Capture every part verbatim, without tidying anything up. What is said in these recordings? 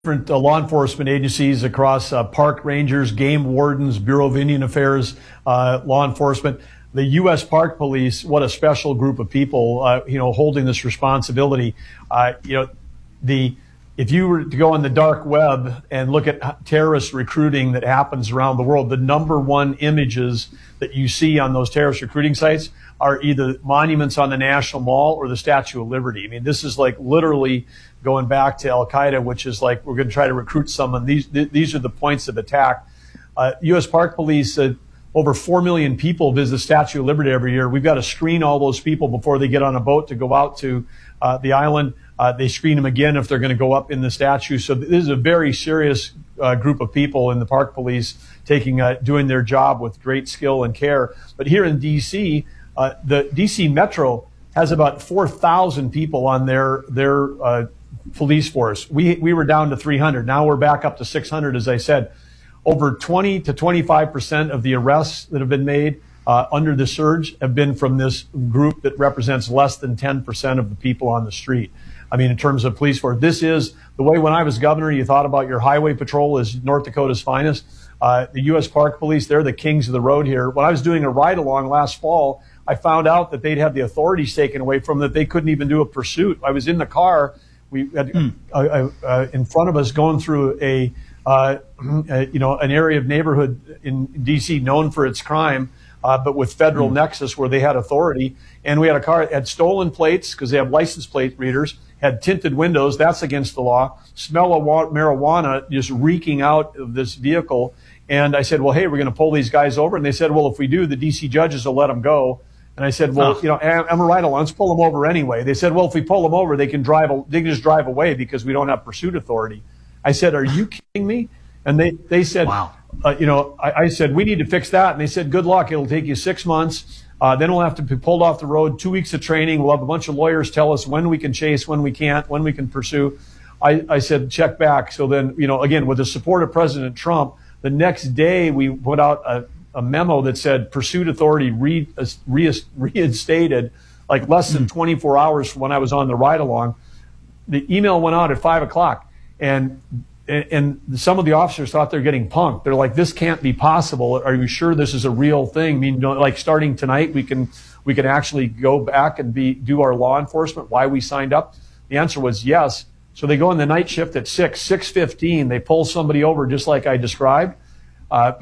different uh, law enforcement agencies across uh, park rangers, game wardens, Bureau of Indian Affairs, uh, law enforcement. The U S Park Police, what a special group of people, uh, you know, holding this responsibility. Uh, you know, the if you were to go on the dark web and look at terrorist recruiting that happens around the world, the number one images that you see on those terrorist recruiting sites are either monuments on the National Mall or the Statue of Liberty. I mean, this is like literally going back to Al Qaeda, which is like we're going to try to recruit someone. These these are the points of attack. Uh, U S Park Police. Uh, Over four million people visit the Statue of Liberty every year. We've got to screen all those people before they get on a boat to go out to uh, the island. Uh, they screen them again if they're going to go up in the statue. So this is a very serious uh, group of people in the Park Police taking, uh, doing their job with great skill and care. But here in D C, uh, the D C Metro has about four thousand people on their their uh, police force. We we were down to three hundred. Now we're back up to six hundred, as I said. Over twenty to twenty-five percent of the arrests that have been made uh, under the surge have been from this group that represents less than ten percent of the people on the street. I mean, in terms of police force, this is the way when I was governor, you thought about your highway patrol as North Dakota's finest. Uh, the U S Park Police, they're the kings of the road here. When I was doing a ride-along last fall, I found out that they'd had the authorities taken away from them, that they couldn't even do a pursuit. I was in the car. We had mm. uh, uh, in front of us going through a Uh, uh, you know, an area of neighborhood in D C known for its crime, uh, but with federal mm. nexus where they had authority. And we had a car that had stolen plates because they have license plate readers, had tinted windows. That's against the law. Smell of wa- marijuana just reeking out of this vehicle. And I said, well, hey, we're going to pull these guys over. And they said, well, if we do, the D C judges will let them go. And I said, well, oh. you know, I'm a ride-along. Let's pull them over anyway. They said, well, if we pull them over, they can drive. They can just drive away because we don't have pursuit authority. I said, are you kidding me? And they, they said, wow. uh, you know, I, I said, we need to fix that. And they said, good luck. It'll take you six months. Uh, then we'll have to be pulled off the road, two weeks of training. We'll have a bunch of lawyers tell us when we can chase, when we can't, when we can pursue. I, I said, check back. So then, you know, again, with the support of President Trump, the next day we put out a, a memo that said pursuit authority re, re, reinstated, like less than twenty-four hours from when I was on the ride-along. The email went out at five o'clock. And and some of the officers thought they're getting punked. They're like, this can't be possible. Are you sure this is a real thing? I mean, you know, like starting tonight, we can we can actually go back and be do our law enforcement, why we signed up? The answer was yes. So they go on the night shift at six, six fifteen. They pull somebody over just like I described. Uh,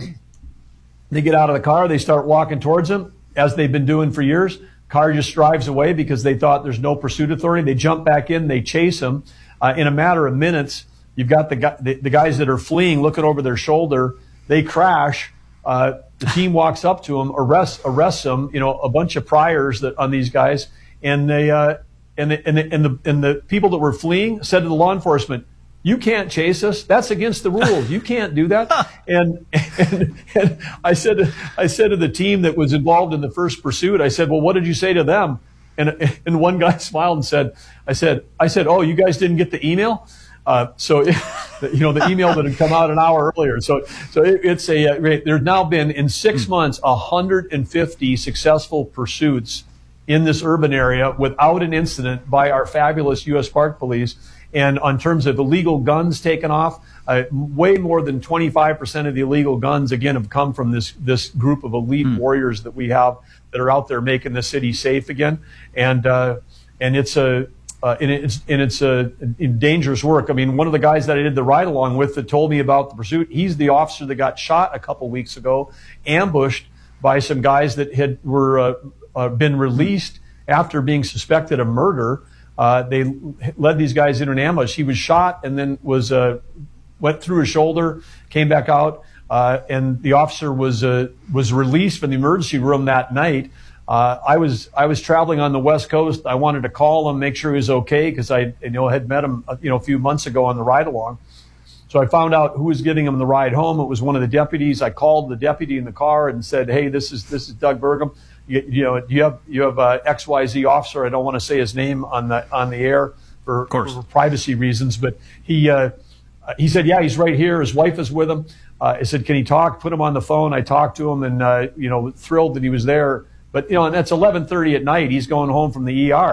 they get out of the car. They start walking towards them, as they've been doing for years. Car just drives away because they thought there's no pursuit authority. They jump back in. They chase them. Uh, in a matter of minutes, you've got the, the, the guys that are fleeing, looking over their shoulder. They crash. Uh, the team walks up to them, arrests arrests them. You know, a bunch of priors that on these guys, and they uh, and the, and the, and the and the people that were fleeing said to the law enforcement, "You can't chase us. That's against the rules. You can't do that." and, and and I said I said to the team that was involved in the first pursuit, I said, "Well, what did you say to them?" And and one guy smiled and said, "I said I said, oh, you guys didn't get the email." Uh, so, it, you know, the email that had come out an hour earlier. So, so it, it's a, uh, there's now been in six months, one hundred fifty successful pursuits in this urban area without an incident by our fabulous U S Park Police. And on terms of illegal guns taken off, uh, way more than twenty-five percent of the illegal guns, again, have come from this, this group of elite mm. warriors that we have that are out there making the city safe again. And, uh, and it's a, Uh, and it's and it's a, a dangerous work. I mean, one of the guys that I did the ride along with that told me about the pursuit, he's the officer that got shot a couple weeks ago, ambushed by some guys that had were uh, uh, been released after being suspected of murder. Uh, they led these guys into an ambush. He was shot and then was uh, went through his shoulder, came back out, uh, and the officer was uh, was released from the emergency room that night. Uh, I was I was traveling on the West Coast. I wanted to call him, make sure he was okay, because I you know had met him you know a few months ago on the ride along. So I found out who was getting him the ride home. It was one of the deputies. I called the deputy in the car and said, "Hey, this is this is Doug Burgum. You, you know, you have you have uh, X Y Z officer. I don't want to say his name on the on the air for, for privacy reasons, but he uh, he said, yeah, he's right here. His wife is with him. Uh, I said, can he talk? Put him on the phone. I talked to him, and uh, you know, thrilled that he was there. But, you know, and that's eleven thirty at night. He's going home from the E R.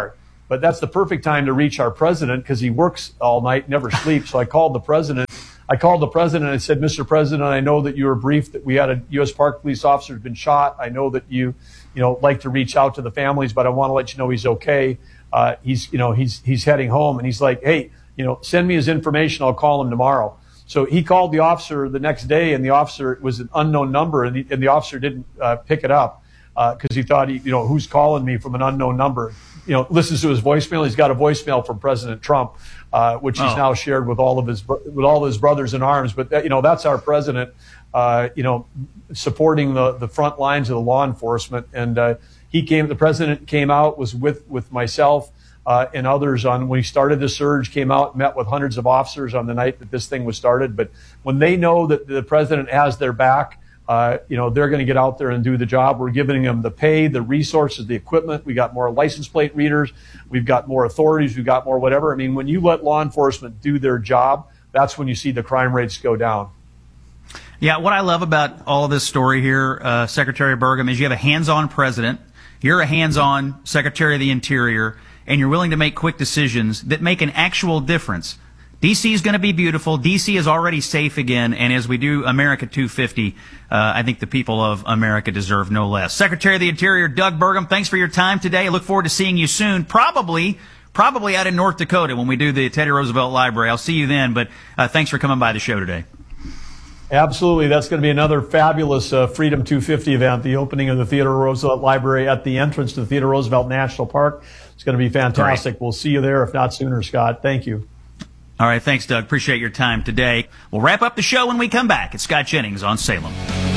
But that's the perfect time to reach our president because he works all night, never sleeps. So I called the president. I called the president and I said, Mister President, I know that you were briefed that we had a U S Park police officer who's been shot. I know that you, you know, like to reach out to the families, but I want to let you know he's okay. Uh, he's, you know, he's, he's heading home. And he's like, hey, you know, send me his information. I'll call him tomorrow. So he called the officer the next day, and the officer was an unknown number, and the, and the officer didn't uh, pick it up because uh, he thought, he, you know, who's calling me from an unknown number? You know, listens to his voicemail. He's got a voicemail from President Trump, uh, which he's oh. now shared with all of his with all of his brothers in arms. But that, you know, that's our president, uh, you know, supporting the the front lines of the law enforcement. And uh, he came. The president came out, was with with myself. Uh, and others on when he started the surge, came out, met with hundreds of officers on the night that this thing was started. But when they know that the president has their back, uh, you know, they're going to get out there and do the job. We're giving them the pay, the resources, the equipment. We got more license plate readers. We've got more authorities. We've got more whatever. I mean, when you let law enforcement do their job, that's when you see the crime rates go down. Yeah, what I love about all of this story here, uh, Secretary Burgum, is you have a hands-on president. You're a hands-on Secretary of the Interior, and you're willing to make quick decisions that make an actual difference. D C is going to be beautiful. D C is already safe again, and as we do America two fifty, uh, I think the people of America deserve no less. Secretary of the Interior Doug Burgum, thanks for your time today. I look forward to seeing you soon, probably probably out in North Dakota when we do the Teddy Roosevelt Library. I'll see you then, but uh, thanks for coming by the show today. Absolutely. That's going to be another fabulous uh, Freedom two fifty event, the opening of the Theodore Roosevelt Library at the entrance to the Theodore Roosevelt National Park. It's going to be fantastic. Great. We'll see you there, if not sooner, Scott. Thank you. All right. Thanks, Doug. Appreciate your time today. We'll wrap up the show when we come back. It's Scott Jennings on Salem.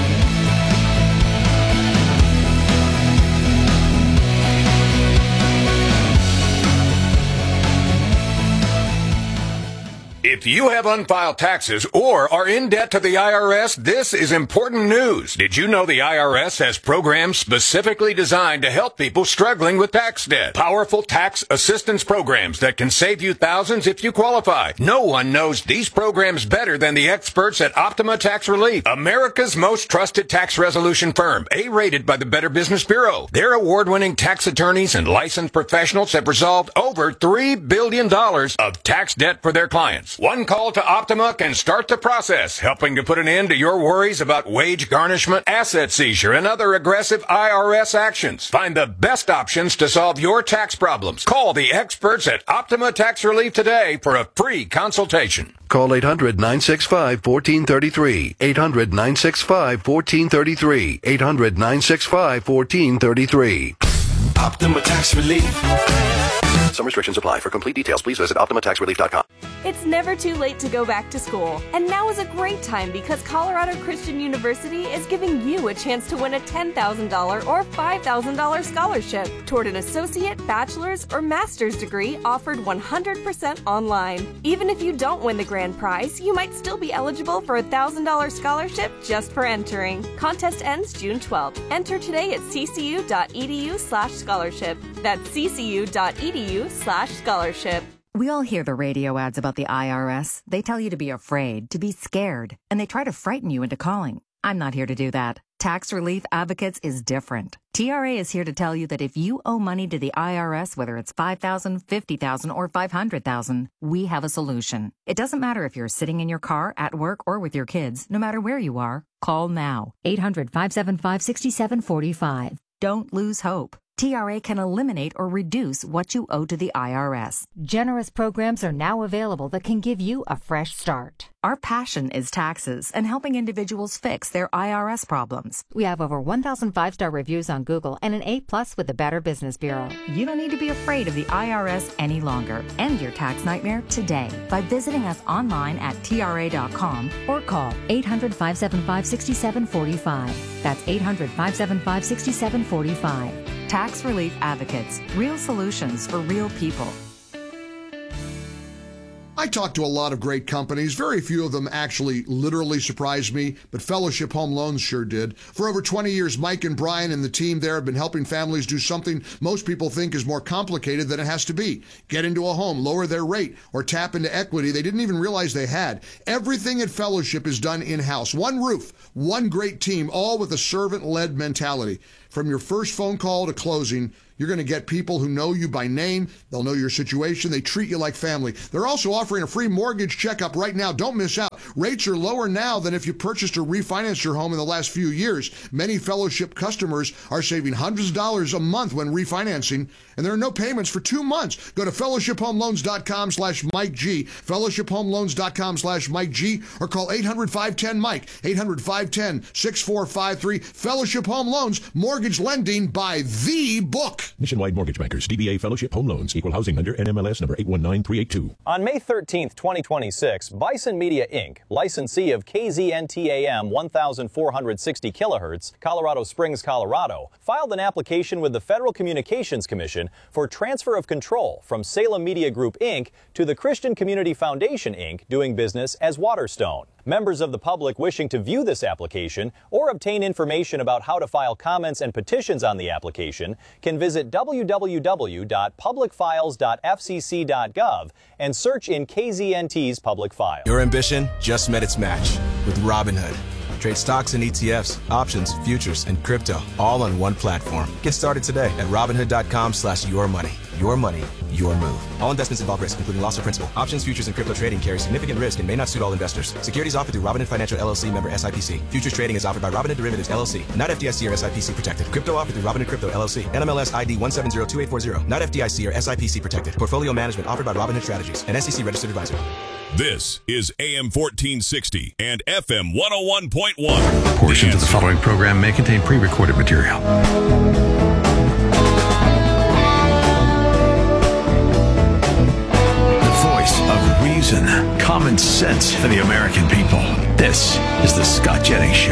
If you have unfiled taxes or are in debt to the I R S, this is important news. Did you know the I R S has programs specifically designed to help people struggling with tax debt? Powerful tax assistance programs that can save you thousands if you qualify. No one knows these programs better than the experts at Optima Tax Relief, America's most trusted tax resolution firm, A-rated by the Better Business Bureau. Their award-winning tax attorneys and licensed professionals have resolved over three billion dollars of tax debt for their clients. One call to Optima can start the process, helping to put an end to your worries about wage garnishment, asset seizure, and other aggressive I R S actions. Find the best options to solve your tax problems. Call the experts at Optima Tax Relief today for a free consultation. Call eight hundred, nine six five, one four three three. eight hundred, nine six five, one four three three. eight hundred, nine six five, one four three three. Optima Tax Relief. Some restrictions apply. For complete details, please visit Optima Tax Relief dot com. It's never too late to go back to school. And now is a great time because Colorado Christian University is giving you a chance to win a ten thousand dollars or five thousand dollars scholarship toward an associate, bachelor's, or master's degree offered one hundred percent online. Even if you don't win the grand prize, you might still be eligible for a one thousand dollars scholarship just for entering. Contest ends June twelfth. Enter today at ccu.edu slash scholarship. That's ccu.edu slash scholarship. We all hear the radio ads about the I R S. They tell you to be afraid, to be scared, and they try to frighten you into calling. I'm not here to do that. Tax Relief Advocates is different. T R A is here to tell you that if you owe money to the I R S, whether it's five thousand dollars, fifty thousand dollars, or five hundred thousand dollars, we have a solution. It doesn't matter if you're sitting in your car, at work, or with your kids. No matter where you are, call now. eight hundred, five seven five, six seven four five. Don't lose hope. T R A can eliminate or reduce what you owe to the I R S. Generous programs are now available that can give you a fresh start. Our passion is taxes and helping individuals fix their I R S problems. We have over one thousand five-star reviews on Google and an A plus with the Better Business Bureau. You don't need to be afraid of the I R S any longer. End your tax nightmare today by visiting us online at T R A dot com or call eight hundred, five seven five, six seven four five. That's eight hundred, five seven five, six seven four five. Tax Relief Advocates. Real solutions for real people. I talked to a lot of great companies. Very few of them actually literally surprised me, but Fellowship Home Loans sure did. For over twenty years, Mike and Brian and the team there have been helping families do something most people think is more complicated than it has to be. Get into a home, lower their rate, or tap into equity they didn't even realize they had. Everything at Fellowship is done in-house. One roof, one great team, all with a servant-led mentality. From your first phone call to closing, You're going to get people who know you by name. They'll know your situation. They treat you like family. They're also offering a free mortgage checkup right now. Don't miss out. Rates are lower now than if you purchased or refinanced your home in the last few years. Many Fellowship customers are saving hundreds of dollars a month when refinancing, and there are no payments for two months. Go to fellowship home loans dot com slash Mike G, fellowship home loans dot com slash Mike G, or call eight hundred, five one zero, Mike, eight hundred, five one zero, six four five three. Fellowship Home Loans, mortgage lending by the book. Nationwide Mortgage Bankers, D B A Fellowship Home Loans, Equal Housing Lender, N M L S number eight one nine three eight two. On May thirteenth, twenty twenty-six, Bison Media Incorporated, licensee of K Z N T A M one thousand four hundred sixty kilohertz, Colorado Springs, Colorado, filed an application with the Federal Communications Commission for transfer of control from Salem Media Group, Incorporated to the Christian Community Foundation, Incorporated, doing business as Waterstone. Members of the public wishing to view this application or obtain information about how to file comments and petitions on the application can visit w w w dot public files dot f c c dot gov and search in K Z N T's public file. Your ambition just met its match with Robinhood. Trade stocks and E T Fs, options, futures, and crypto all on one platform. Get started today at robinhood dot com slash your money. Your money, your move. All investments involve risk, including loss of principal. Options, futures, and crypto trading carry significant risk and may not suit all investors. Securities offered through Robinhood Financial L L C, member S I P C. Futures trading is offered by Robinhood Derivatives L L C, not F D I C or S I P C protected. Crypto offered through Robinhood Crypto L L C, N M L S I D one seven zero two eight four zero, not F D I C or S I P C protected. Portfolio management offered by Robinhood Strategies, an S E C registered advisor. This is A M fourteen sixty and F M one oh one point one. Portions of the following program may contain pre-recorded material. Of reason, common sense for the American people. This is the Scott Jennings Show.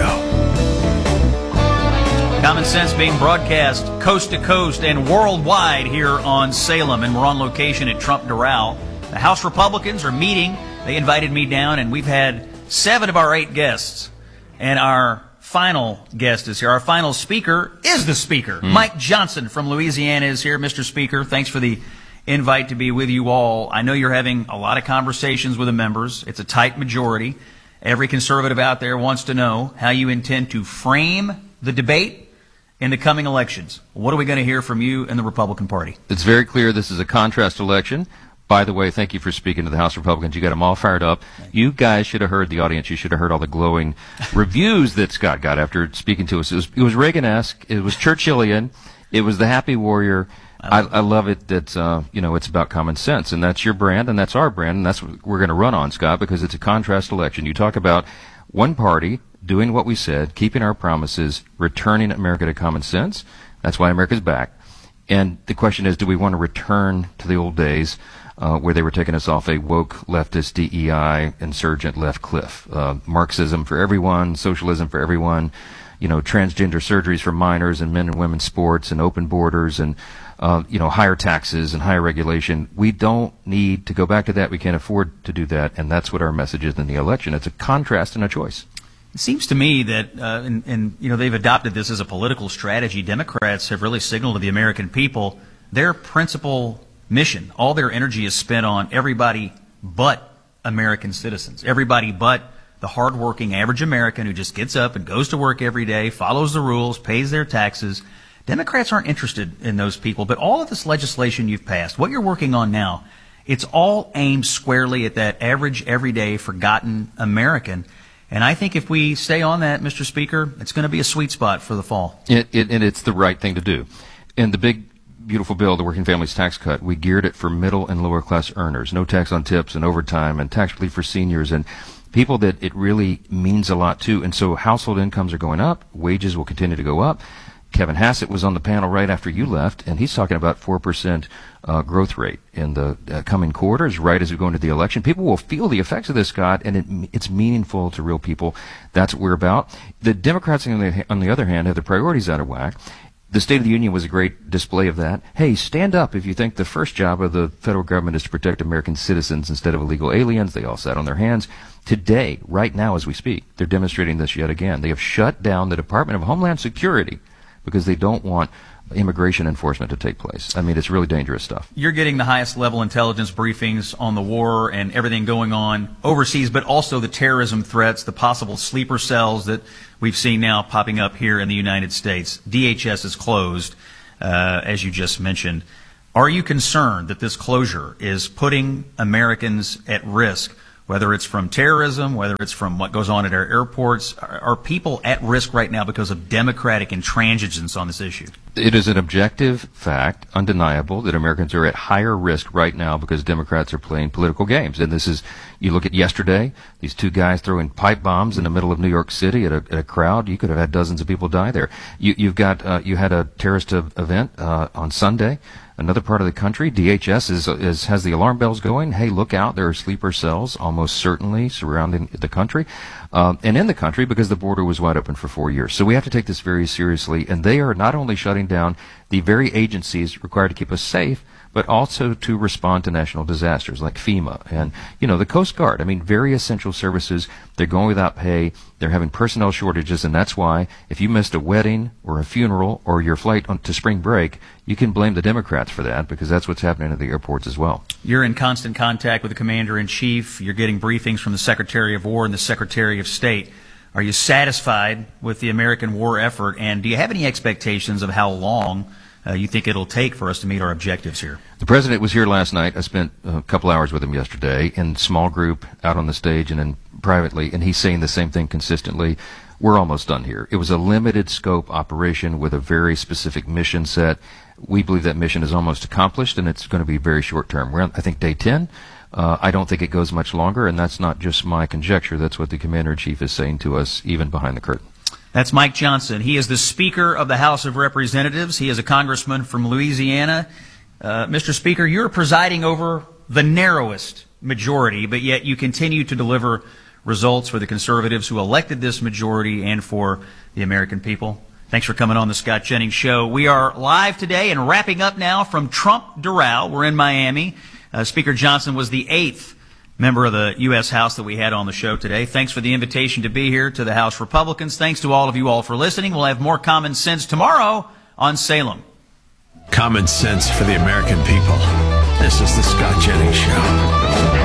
Common Sense being broadcast coast to coast and worldwide here on Salem, and we're on location at Trump Doral. The House Republicans are meeting. They invited me down, and we've had seven of our eight guests. And our final guest is here. Our final speaker is the speaker. Mm. Mike Johnson from Louisiana is here. Mister Speaker, thanks for the invite to be with you all. I know you're having a lot of conversations with the members. It's a tight majority. Every conservative out there wants to know how you intend to frame the debate in the coming elections. What are we going to hear from you and the Republican Party? It's very clear this is a contrast election. By the way, thank you for speaking to the House Republicans. You got them all fired up. You guys should have heard, the audience, you should have heard all the glowing reviews that Scott got after speaking to us. It was, it was Reagan-esque. It was Churchillian. It was the happy warrior. I, I love it that, uh, you know, it's about common sense, and that's your brand, and that's our brand, and that's what we're going to run on, Scott, because it's a contrast election. You talk about one party doing what we said, keeping our promises, returning America to common sense. That's why America's back. And the question is, do we want to return to the old days uh, where they were taking us off a woke leftist D E I insurgent left cliff? Uh, Marxism for everyone, socialism for everyone, you know, transgender surgeries for minors and men and women's sports and open borders and Uh, you know, higher taxes and higher regulation. We don't need to go back to that. We can't afford to do that, and that's what our message is in the election. It's a contrast and a choice. It seems to me that, uh, and, and you know, they've adopted this as a political strategy. Democrats have really signaled to the American people their principal mission, all their energy is spent on everybody but American citizens, everybody but the hardworking average American who just gets up and goes to work every day, follows the rules, pays their taxes. Democrats aren't interested in those people, but all of this legislation you've passed, what you're working on now, it's all aimed squarely at that average, everyday, forgotten American. And I think if we stay on that, Mister Speaker, it's going to be a sweet spot for the fall. It, it, and it's the right thing to do. And the big, beautiful bill, the Working Families Tax Cut, we geared it for middle and lower class earners. No tax on tips and overtime and tax relief for seniors and people that it really means a lot to. And so household incomes are going up. Wages will continue to go up. Kevin Hassett was on the panel right after you left, and he's talking about four percent uh, growth rate in the uh, coming quarters, right as we go into the election. People will feel the effects of this, Scott, and it, it's meaningful to real people. That's what we're about. The Democrats, on the, on the other hand, have their priorities out of whack. The State of the Union was a great display of that. Hey, stand up if you think the first job of the federal government is to protect American citizens instead of illegal aliens. They all sat on their hands. Today, right now as we speak, they're demonstrating this yet again. They have shut down the Department of Homeland Security because they don't want immigration enforcement to take place. I mean, it's really dangerous stuff. You're getting the highest level intelligence briefings on the war and everything going on overseas, but also the terrorism threats, the possible sleeper cells that we've seen now popping up here in the United States. D H S is closed. uh, as you just mentioned. Are you concerned that this closure is putting Americans at risk, whether it's from terrorism, whether it's from what goes on at our airports? Are, are people at risk right now because of Democratic intransigence on this issue? It is an objective fact, undeniable, that Americans are at higher risk right now because Democrats are playing political games. And this is, you look at yesterday, these two guys throwing pipe bombs in the middle of New York City at a, at a crowd. You could have had dozens of people die there. You, you've got, uh, you had a terrorist event uh, on Sunday. Another part of the country, D H S is, is has the alarm bells going. Hey, look out! There are sleeper cells almost certainly surrounding the country, um, and in the country because the border was wide open for four years. So we have to take this very seriously. And they are not only shutting down the very agencies required to keep us safe, but also to respond to national disasters like FEMA and, you know, the Coast Guard. I mean, very essential services. They're going without pay. They're having personnel shortages, and that's why if you missed a wedding or a funeral or your flight on, to spring break, you can blame the Democrats for that because that's what's happening at the airports as well. You're in constant contact with the Commander-in-Chief. You're getting briefings from the Secretary of War and the Secretary of State. Are you satisfied with the American war effort, and do you have any expectations of how long Uh, you think it'll take for us to meet our objectives here? The president was here last night. I spent a couple hours with him yesterday in small group, out on the stage, and then privately, and he's saying the same thing consistently. We're almost done here. It was a limited scope operation with a very specific mission set. We believe that mission is almost accomplished, and it's going to be very short term. We're on, I think, day ten. Uh, I don't think it goes much longer, and that's not just my conjecture. That's what the Commander-in-Chief is saying to us, even behind the curtain. That's Mike Johnson. He is the Speaker of the House of Representatives. He is a congressman from Louisiana. Uh, Mister Speaker, you're presiding over the narrowest majority, but yet you continue to deliver results for the conservatives who elected this majority and for the American people. Thanks for coming on the Scott Jennings Show. We are live today and wrapping up now from Trump Doral. We're in Miami. Uh, Speaker Johnson was the eighth member of the U S House that we had on the show today. Thanks for the invitation to be here to the House Republicans. Thanks to all of you all for listening. We'll have more Common Sense tomorrow on Salem. Common sense for the American people. This is the Scott Jennings Show.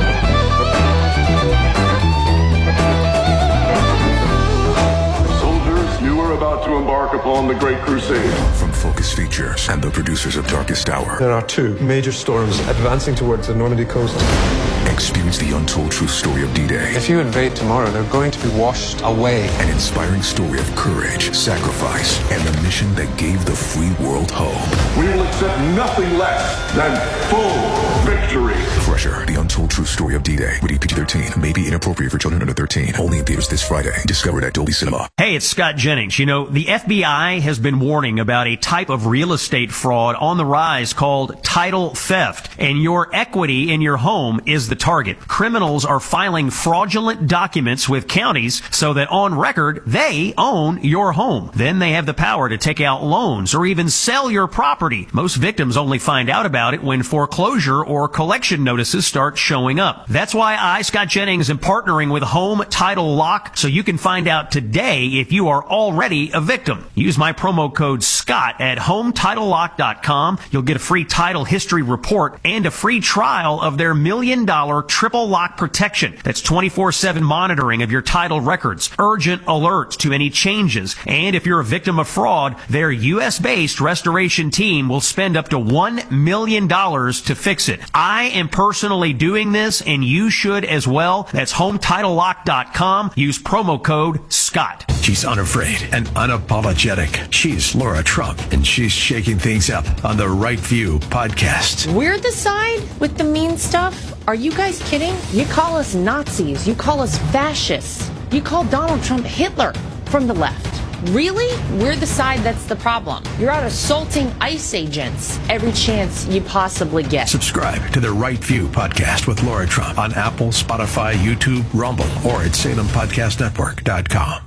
About to embark upon the Great Crusade. From Focus Features and the producers of Darkest Hour. There are two major storms advancing towards the Normandy coast. Experience the untold true story of D-Day. If you invade tomorrow, they're going to be washed away. An inspiring story of courage, sacrifice, and the mission that gave the free world hope. We will accept nothing less than full victory. Crusher, the untold true story of D-Day. Rated P G thirteen. May be inappropriate for children under thirteen. Only in theaters this Friday. Discovered at Dolby Cinema. Hey, it's Scott Jennings. You know, the F B I has been warning about a type of real estate fraud on the rise called title theft, and your equity in your home is the target. Criminals are filing fraudulent documents with counties so that on record they own your home. Then they have the power to take out loans or even sell your property. Most victims only find out about it when foreclosure or collection notices start showing up. That's why I, Scott Jennings, am partnering with Home Title Lock so you can find out today if you are already a victim. Use my promo code SCOTT at home title lock dot com. You'll get a free title history report and a free trial of their million dollar triple lock protection. That's twenty-four seven monitoring of your title records, urgent alerts to any changes, and if you're a victim of fraud, their U S based restoration team will spend up to one million dollars to fix it. I am personally doing this, and you should as well. That's home title lock dot com. Use promo code SCOTT. She's unafraid and unapologetic. She's Laura Trump, and she's shaking things up on the Right View podcast. We're the side with the mean stuff? Are you guys kidding? You call us Nazis. You call us fascists. You call Donald Trump Hitler from the left. Really? We're the side that's the problem. You're out assaulting ICE agents every chance you possibly get. Subscribe to the Right View podcast with Laura Trump on Apple, Spotify, YouTube, Rumble, or at salem podcast network dot com.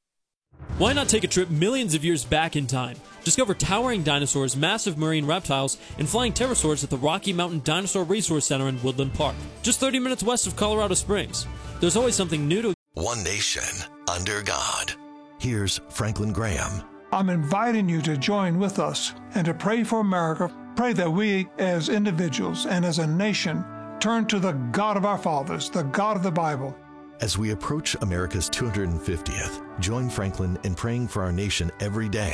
Why not take a trip millions of years back in time? Discover towering dinosaurs, massive marine reptiles, and flying pterosaurs at the Rocky Mountain Dinosaur Resource Center in Woodland Park, just thirty minutes west of Colorado Springs. There's always something new to... One nation, under God. Here's Franklin Graham. I'm inviting you to join with us and to pray for America. Pray that we, as individuals and as a nation, turn to the God of our fathers, the God of the Bible. As we approach America's two hundred fiftieth, join Franklin in praying for our nation every day.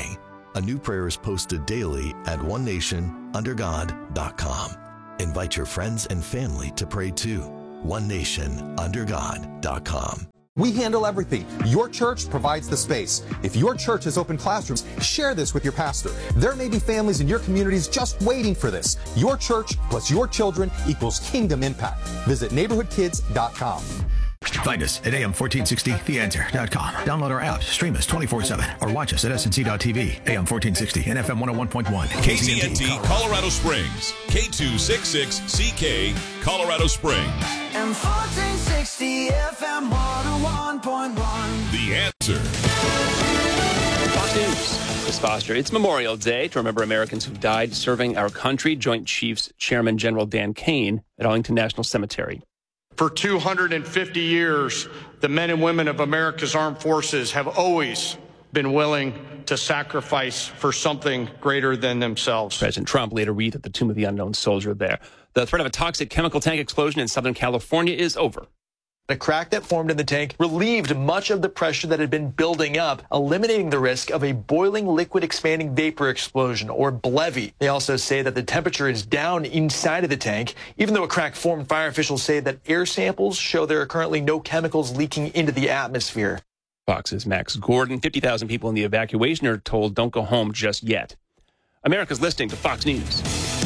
A new prayer is posted daily at one nation under god dot com. Invite your friends and family to pray too. one nation under god dot com. We handle everything. Your church provides the space. If your church has open classrooms, share this with your pastor. There may be families in your communities just waiting for this. Your church plus your children equals kingdom impact. Visit neighborhood kids dot com. Find us at A M fourteen sixty the answer dot com. Download our app, stream us twenty-four seven, or watch us at S N C dot T V, A M fourteen sixty, and F M one oh one point one. K Z N T, Colorado Springs, K two sixty-six C K, Colorado Springs. And fourteen sixty F M one oh one point one. The answer. Fox News. Chris Foster. It's Memorial Day to remember Americans who died serving our country. Joint Chiefs Chairman General Dan Kane at Arlington National Cemetery. For two hundred fifty years, the men and women of America's armed forces have always been willing to sacrifice for something greater than themselves. President Trump laid a wreath at the tomb of the unknown soldier there. The threat of a toxic chemical tank explosion in Southern California is over. A crack that formed in the tank relieved much of the pressure that had been building up, eliminating the risk of a boiling liquid expanding vapor explosion, or B L E V I. They also say that the temperature is down inside of the tank. Even though a crack formed, fire officials say that air samples show there are currently no chemicals leaking into the atmosphere. Fox's Max Gordon. fifty thousand people in the evacuation are told don't go home just yet. America's listening to Fox News.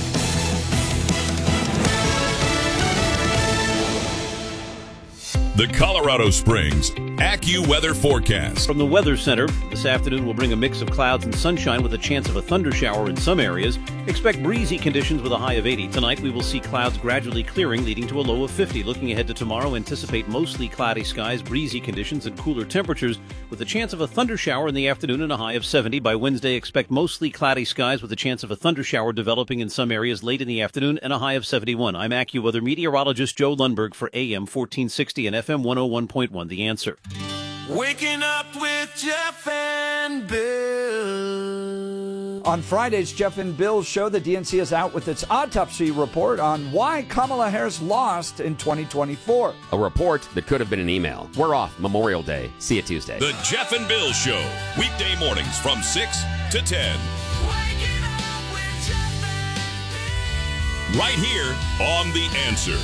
The Colorado Springs AccuWeather forecast. From the Weather Center, this afternoon will bring a mix of clouds and sunshine with a chance of a thunder shower in some areas. Expect breezy conditions with a high of eighty. Tonight we will see clouds gradually clearing, leading to a low of fifty. Looking ahead to tomorrow, anticipate mostly cloudy skies, breezy conditions, and cooler temperatures with a chance of a thunder shower in the afternoon and a high of seventy. By Wednesday, expect mostly cloudy skies with a chance of a thunder shower developing in some areas late in the afternoon and a high of seventy-one. I'm AccuWeather meteorologist Joe Lundberg for A M fourteen sixty and F M one oh one point one. The Answer. Waking up with Jeff and Bill. On Friday's Jeff and Bill show, the D N C is out with its autopsy report on why Kamala Harris lost in twenty twenty-four. A report that could have been an email. We're off Memorial Day. See you Tuesday. The Jeff and Bill Show. Weekday mornings from six to ten. Right here on The Answer.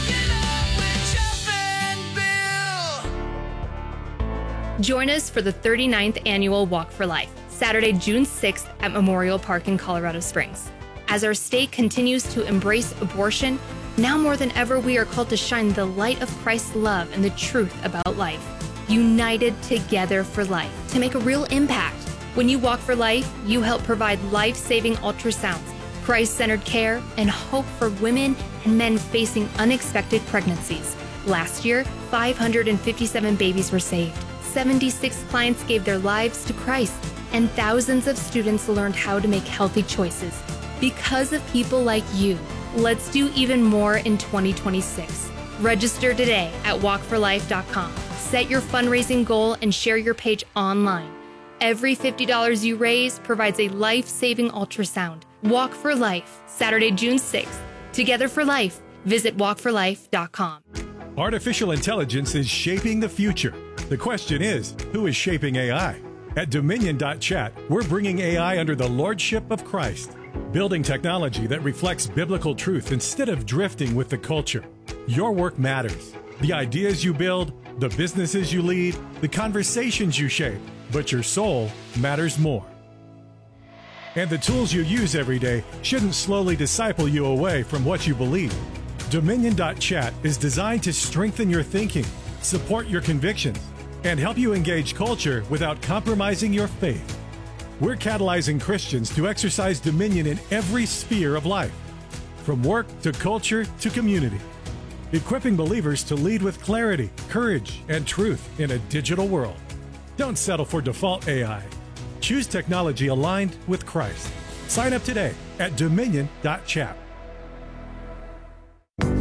Join us for the thirty-ninth Annual Walk for Life, Saturday, June sixth at Memorial Park in Colorado Springs. As our state continues to embrace abortion, now more than ever we are called to shine the light of Christ's love and the truth about life. United together for life to make a real impact. When you walk for life, you help provide life-saving ultrasounds, Christ-centered care, and hope for women and men facing unexpected pregnancies. Last year, five hundred fifty-seven babies were saved. seventy-six clients gave their lives to Christ, and thousands of students learned how to make healthy choices. Because of people like you, let's do even more in twenty twenty-six. Register today at walk for life dot com. Set your fundraising goal and share your page online. Every fifty dollars you raise provides a life-saving ultrasound. Walk for Life, Saturday, June sixth. Together for life. Visit walk for life dot com. Artificial intelligence is shaping the future. The question is, who is shaping A I? At Dominion dot chat, we're bringing A I under the lordship of Christ, building technology that reflects biblical truth instead of drifting with the culture. Your work matters. The ideas you build, the businesses you lead, the conversations you shape, but your soul matters more. And the tools you use every day shouldn't slowly disciple you away from what you believe. Dominion dot chat is designed to strengthen your thinking, support your convictions, and help you engage culture without compromising your faith. We're catalyzing Christians to exercise dominion in every sphere of life, from work to culture to community, equipping believers to lead with clarity, courage, and truth in a digital world. Don't settle for default A I. Choose technology aligned with Christ. Sign up today at Dominion dot chat.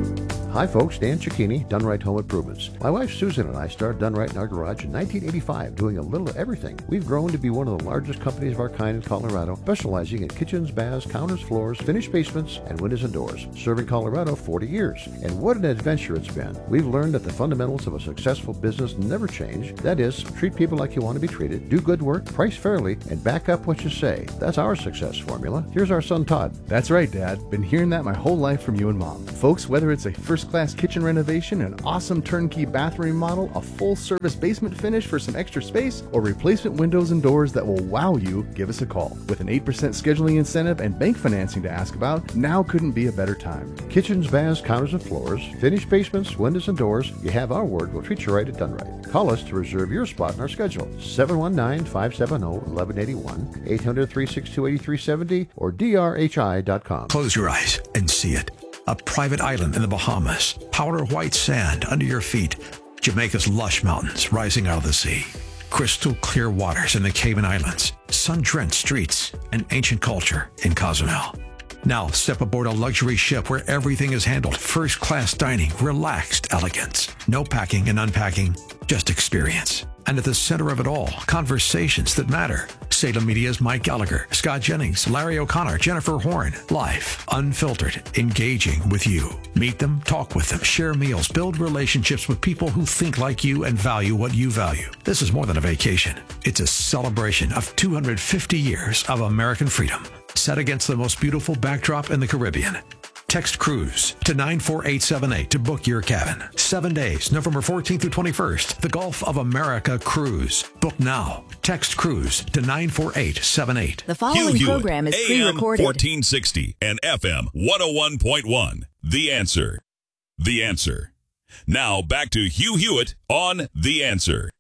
Hi folks, Dan Cicchini, Done Right Home Improvements. My wife Susan and I started Done Right in our garage in nineteen eighty-five, doing a little of everything. We've grown to be one of the largest companies of our kind in Colorado, specializing in kitchens, baths, counters, floors, finished basements, and windows and doors. Serving Colorado forty years. And what an adventure it's been. We've learned that the fundamentals of a successful business never change. That is, treat people like you want to be treated, do good work, price fairly, and back up what you say. That's our success formula. Here's our son Todd. That's right, Dad. Been hearing that my whole life from you and Mom. Folks, whether it's a first-class kitchen renovation, an awesome turnkey bathroom remodel, a full-service basement finish for some extra space, or replacement windows and doors that will wow you, give us a call. With an eight percent scheduling incentive and bank financing to ask about, now couldn't be a better time. Kitchens, baths, counters, and floors, finished basements, windows, and doors. You have our word. We'll treat you right at Done Right. Call us to reserve your spot in our schedule. seven one nine, five seven zero, one one eight one, eight hundred, three six two, eight three seven zero, or D R H I dot com. Close your eyes and see it. A private island in the Bahamas, powder white sand under your feet, Jamaica's lush mountains rising out of the sea, crystal clear waters in the Cayman Islands, sun-drenched streets, and ancient culture in Cozumel. Now step aboard a luxury ship where everything is handled first-class dining, relaxed elegance. No packing and unpacking, just experience. And at the center of it all, conversations that matter. Salem Media's Mike Gallagher, Scott Jennings, Larry O'Connor, Jennifer Horn. Life, unfiltered, engaging with you. Meet them, talk with them, share meals, build relationships with people who think like you and value what you value. This is more than a vacation. It's a celebration of two hundred fifty years of American freedom, set against the most beautiful backdrop in the Caribbean. Text cruise to nine four eight seven eight to book your cabin. Seven days, November fourteenth through twenty-first. The Gulf of America Cruise. Book now. Text cruise to nine four eight seven eight. The following Hugh program is Hewitt, A M pre-recorded. fourteen sixty and F M one oh one point one. The Answer. The Answer. Now back to Hugh Hewitt on The Answer.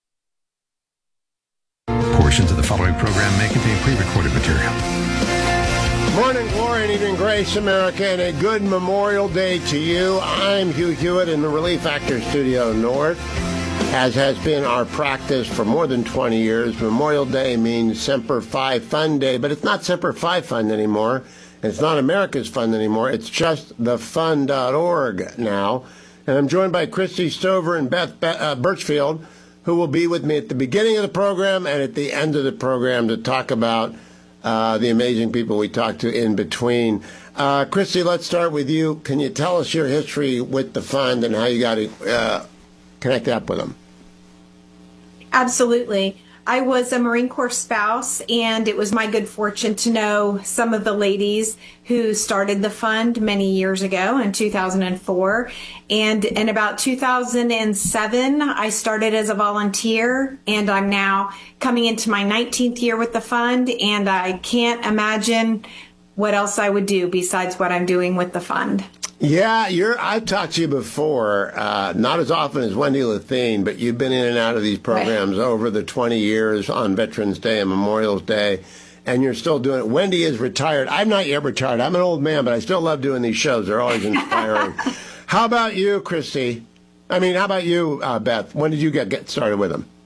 Portions of the following program may contain pre-recorded material. Morning glory and evening grace, America, and a good Memorial Day to you. I'm Hugh Hewitt in the Relief Factor Studio North. As has been our practice for more than twenty years, Memorial Day means Semper Fi Fun Day, but it's not Semper Fi Fun anymore. It's not America's Fun anymore. It's just the fun dot org now. And I'm joined by Christy Stover and Beth Be- uh, Birchfield, who will be with me at the beginning of the program and at the end of the program to talk about Uh, the amazing people we talked to in between. Uh, Christy, let's start with you. Can you tell us your history with the fund and how you got to uh, connect up with them? Absolutely. I was a Marine Corps spouse, and it was my good fortune to know some of the ladies who started the fund many years ago in two thousand four. And in about two thousand seven, I started as a volunteer, and I'm now coming into my nineteenth year with the fund, and I can't imagine what else I would do besides what I'm doing with the fund. Yeah, you're. I've talked to you before, uh, not as often as Wendy Lethine, but you've been in and out of these programs right. over the twenty years on Veterans Day and Memorial Day, and you're still doing it. Wendy is retired. I'm not yet retired. I'm an old man, but I still love doing these shows. They're always inspiring. How about you, Christy? I mean, how about you, uh, Beth? When did you get, get started with them?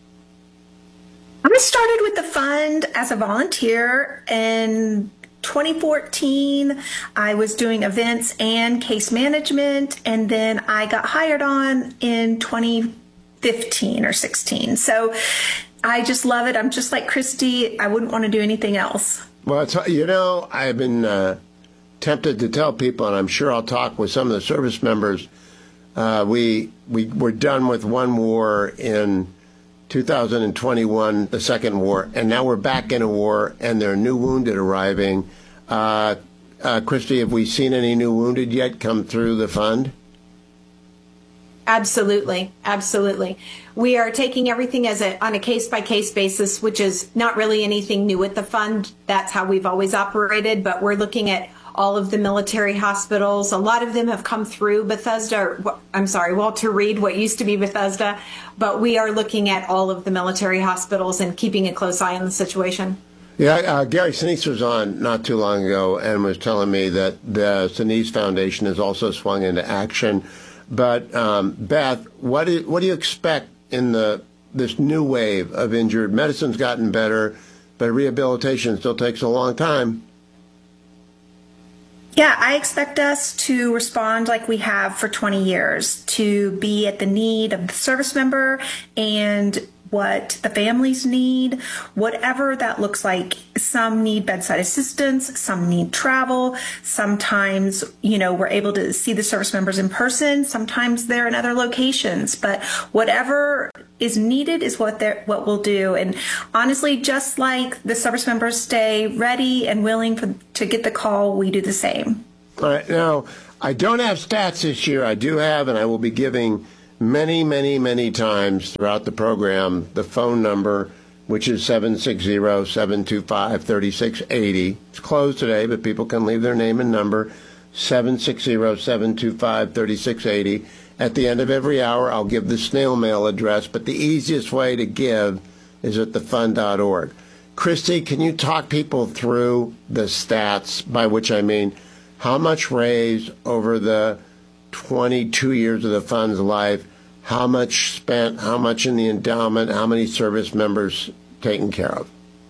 I started with the fund as a volunteer in twenty fourteen. I was doing events and case management, and then I got hired on in twenty fifteen or sixteen. So I just love it. I'm just like Christy. I wouldn't want to do anything else. Well, it's, you know, I've been uh, tempted to tell people, and I'm sure I'll talk with some of the service members, uh, we, we were done with one war in two thousand twenty-one, the second war, and now we're back in a war, and there are new wounded arriving. Uh, uh, Christy, have we seen any new wounded yet come through the fund? Absolutely, absolutely. We are taking everything as a on a case-by-case basis, which is not really anything new at the fund. That's how we've always operated, but we're looking at all of the military hospitals. A lot of them have come through Bethesda, I'm sorry, Walter Reed, what used to be Bethesda, but we are looking at all of the military hospitals and keeping a close eye on the situation. Yeah, uh, Gary Sinise was on not too long ago and was telling me that the Sinise Foundation has also swung into action. But um, Beth, what do, what do you expect in the this new wave of injured? Medicine's gotten better, but rehabilitation still takes a long time. Yeah, I expect us to respond like we have for twenty years, to be at the need of the service member and what the families need, whatever that looks like. Some need bedside assistance, some need travel. Sometimes, you know, we're able to see the service members in person. Sometimes they're in other locations, but whatever is needed is what they're, what we'll do. And honestly, just like the service members stay ready and willing for, to get the call, we do the same. All right. Now, I don't have stats this year. I do have, and I will be giving many, many, many times throughout the program the phone number, which is seven six zero, seven two five, three six eight zero. It's closed today, but people can leave their name and number, seven six zero, seven two five, three six eight zero. At the end of every hour, I'll give the snail mail address, but the easiest way to give is at the fund dot org. Christy, can you talk people through the stats, by which I mean how much raised over the twenty-two years of the fund's life, how much spent, how much in the endowment, how many service members taken care of?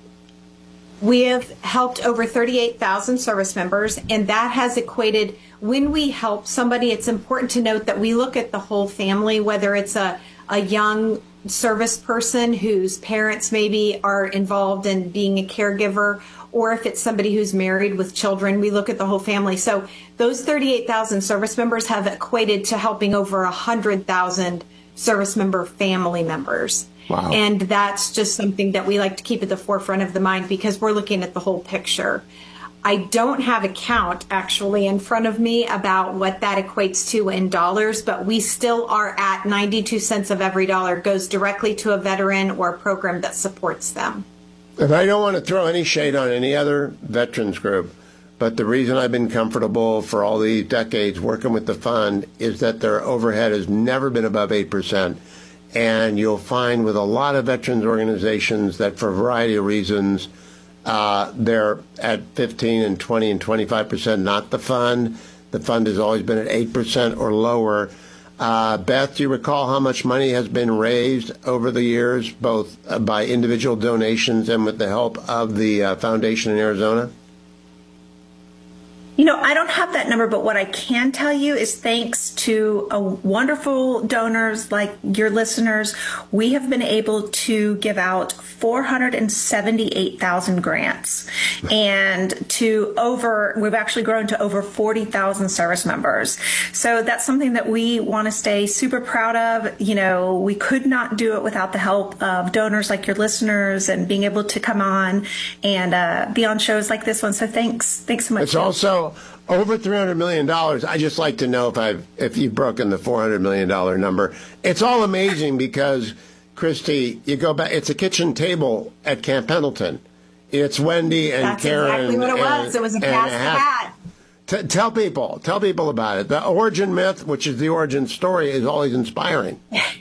We have helped over thirty-eight thousand service members, and that has equated, when we help somebody, it's important to note that we look at the whole family, whether it's a, a young service person whose parents maybe are involved in being a caregiver, or if it's somebody who's married with children, we look at the whole family. So those thirty-eight thousand service members have equated to helping over one hundred thousand service member family members. Wow. And that's just something that we like to keep at the forefront of the mind because we're looking at the whole picture. I don't have a count actually in front of me about what that equates to in dollars, but we still are at ninety-two cents of every dollar goes directly to a veteran or a program that supports them. And I don't want to throw any shade on any other veterans group, but the reason I've been comfortable for all these decades working with the fund is that their overhead has never been above eight percent. And you'll find with a lot of veterans organizations that for a variety of reasons, uh, they're at fifteen and twenty and twenty-five percent, not the fund. The fund has always been at eight percent or lower. Uh, Beth, do you recall how much money has been raised over the years, both uh, by individual donations and with the help of the uh, foundation in Arizona? You know, I don't have that number, but what I can tell you is thanks to a wonderful donors like your listeners, we have been able to give out four hundred seventy-eight thousand grants and to over, we've actually grown to over forty thousand service members. So that's something that we want to stay super proud of. You know, we could not do it without the help of donors like your listeners and being able to come on and uh, be on shows like this one. So thanks. Thanks so much. It's also over three hundred million dollars. I just like to know if I've if you've broken the four hundred million dollars number. It's all amazing because, Christy, you go back, it's a kitchen table at Camp Pendleton. It's Wendy and That's Karen. That's exactly what it and, was. It was a pass the hat. T- tell people, tell people about it. The origin myth, which is the origin story, is always inspiring.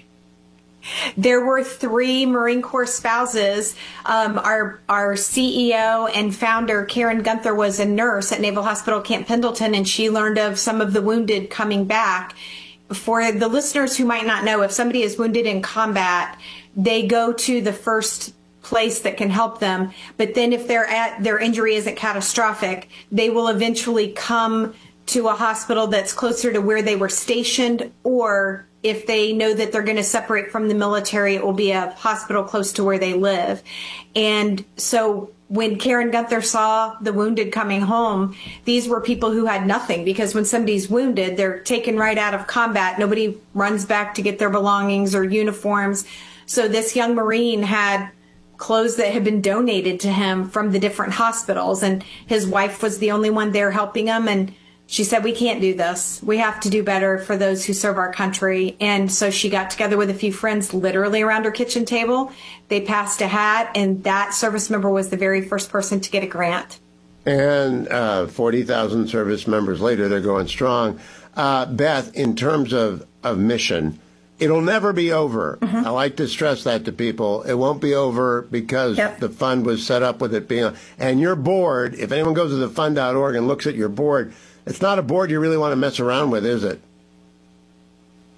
There were three Marine Corps spouses. Um, our our C E O and founder, Karen Gunther, was a nurse at Naval Hospital Camp Pendleton, and she learned of some of the wounded coming back. For the listeners who might not know, if somebody is wounded in combat, they go to the first place that can help them. But then if they're at, their injury isn't catastrophic, they will eventually come to a hospital that's closer to where they were stationed, or if they know that they're going to separate from the military, it will be a hospital close to where they live. And so when Karen Gunther saw the wounded coming home, these were people who had nothing, because when somebody's wounded, they're taken right out of combat. Nobody runs back to get their belongings or uniforms. So this young Marine had clothes that had been donated to him from the different hospitals, and his wife was the only one there helping him. And she said, we can't do this. We have to do better for those who serve our country. And so she got together with a few friends literally around her kitchen table. They passed a hat, and that service member was the very first person to get a grant. And uh, forty thousand service members later, they're going strong. Uh, Beth, in terms of, of mission, it'll never be over. Mm-hmm. I like to stress that to people. It won't be over because yep. the fund was set up with it being. And your board, if anyone goes to the fund dot org and looks at your board, it's not a board you really want to mess around with, is it?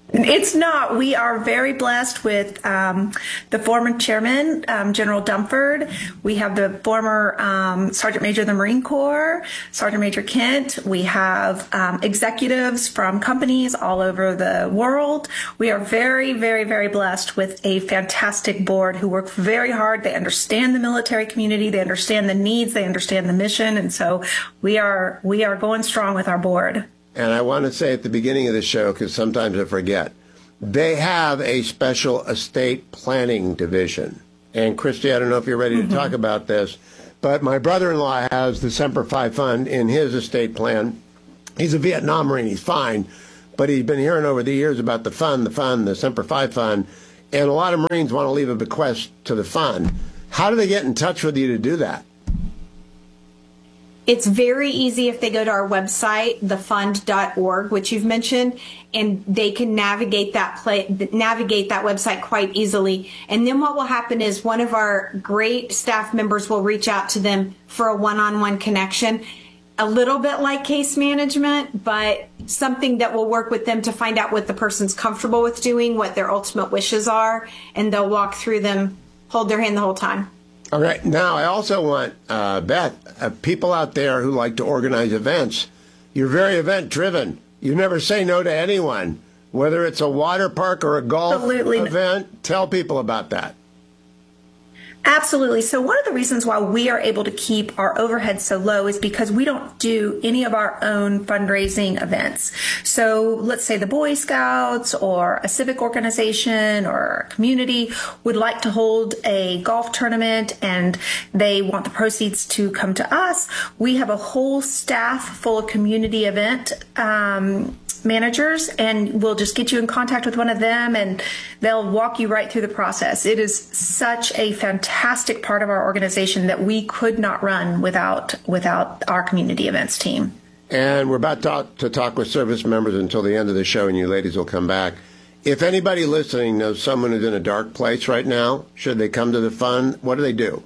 It's not. We are very blessed with um, the former chairman, um, General Dumford. We have the former um, Sergeant Major of the Marine Corps, Sergeant Major Kent. We have um, executives from companies all over the world. We are very, very, very blessed with a fantastic board who work very hard. They understand the military community. They understand the needs. They understand the mission. And so we are we are going strong with our board. And I want to say at the beginning of the show, because sometimes I forget, they have a special estate planning division. And Christy, I don't know if you're ready to mm-hmm. talk about this, but my brother-in-law has the Semper Fi Fund in his estate plan. He's a Vietnam Marine. He's fine. But he's been hearing over the years about the fund, the fund, the Semper Fi Fund. And a lot of Marines want to leave a bequest to the fund. How do they get in touch with you to do that? It's very easy if they go to our website, the fund dot org, which you've mentioned, and they can navigate that play, navigate that website quite easily. And then what will happen is one of our great staff members will reach out to them for a one-on-one connection, a little bit like case management, but something that will work with them to find out what the person's comfortable with doing, what their ultimate wishes are, and they'll walk through them, hold their hand the whole time. All right. Now, I also want, uh, Beth, uh, people out there who like to organize events. You're very event-driven. You never say no to anyone, whether it's a water park or a golf Absolutely. event. Tell people about that. Absolutely. So one of the reasons why we are able to keep our overhead so low is because we don't do any of our own fundraising events. So let's say the Boy Scouts or a civic organization or a community would like to hold a golf tournament and they want the proceeds to come to us. We have a whole staff full of community event um, managers, and we'll just get you in contact with one of them and they'll walk you right through the process. It is such a fantastic part of our organization that we could not run without without our community events team. And we're about to, to talk with service members until the end of the show, and you ladies will come back. If anybody listening knows someone who's in a dark place right now, should they come to the fund, what do they do?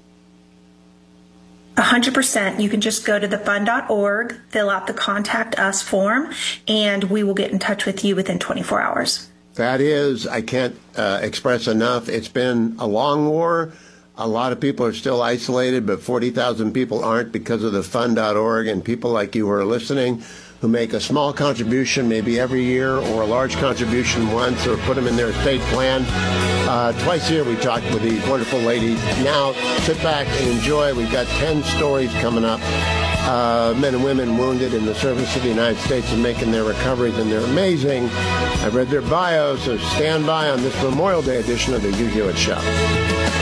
one hundred percent. You can just go to the fund dot org, fill out the Contact Us form, and we will get in touch with you within twenty-four hours. That is, I can't uh, express enough. It's been a long war. A lot of people are still isolated, but forty thousand people aren't because of the fund dot org, and people like you who are listening who make a small contribution maybe every year or a large contribution once or put them in their estate plan. Uh, twice a year we talk with these wonderful ladies. Now sit back and enjoy. We've got ten stories coming up. Uh, men and women wounded in the service of the United States and making their recoveries, and they're amazing. I've read their bios, so stand by on this Memorial Day edition of the Hugh Hewitt Show.